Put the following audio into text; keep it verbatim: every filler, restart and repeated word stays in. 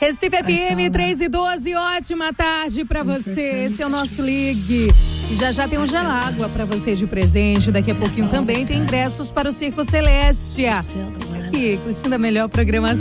Recife F M três e doze, ótima tarde pra você. Esse é o nosso Ligue. E já já tem um Gelágua pra você de presente. Daqui a pouquinho também tem ingressos para o Circo Celeste. Aqui, curtindo a melhor programação.